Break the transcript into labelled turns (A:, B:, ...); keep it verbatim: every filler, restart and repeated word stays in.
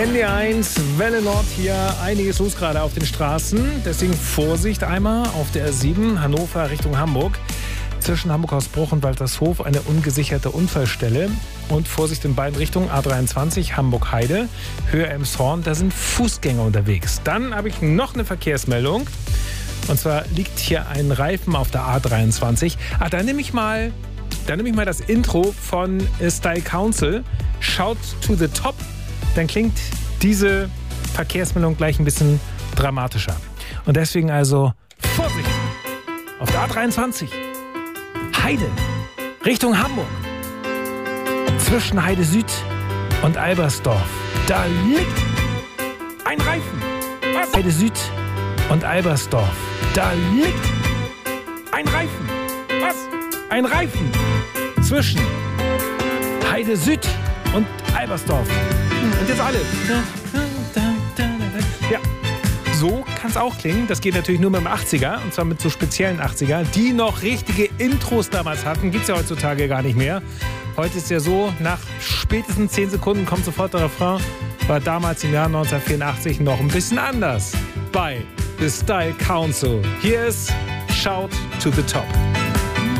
A: N D eins, Welle Nord hier. Einiges los gerade auf den Straßen. Deswegen Vorsicht einmal auf der R sieben, Hannover Richtung Hamburg. Zwischen Hamburg-Hausbruch und Waltershof eine ungesicherte Unfallstelle. Und Vorsicht in beiden Richtungen, A dreiundzwanzig, Hamburg-Heide, Höhe Elmshorn, da sind Fußgänger unterwegs. Dann habe ich noch eine Verkehrsmeldung. Und zwar liegt hier ein Reifen auf der A dreiundzwanzig. Ah, da nehme ich mal, da nehme ich mal das Intro von Style Council. Shout to the top. Dann klingt diese Verkehrsmeldung gleich ein bisschen dramatischer. Und deswegen also Vorsicht auf der A dreiundzwanzig. Heide, Richtung Hamburg. Zwischen Heide Süd und Albersdorf. Da liegt ein Reifen. Was? Heide Süd und Albersdorf. Da liegt ein Reifen. Was? Ein Reifen. Zwischen Heide Süd und Albersdorf. Und jetzt alle. Ja. So kann es auch klingen. Das geht natürlich nur mit dem achtziger. Und zwar mit so speziellen achtziger, die noch richtige Intros damals hatten. Gibt es ja heutzutage gar nicht mehr. Heute ist ja so, nach spätestens zehn Sekunden kommt sofort der Refrain. War damals im Jahr neunzehnhundertvierundachtzig noch ein bisschen anders. Bei The Style Council. Hier ist Shout to the Top.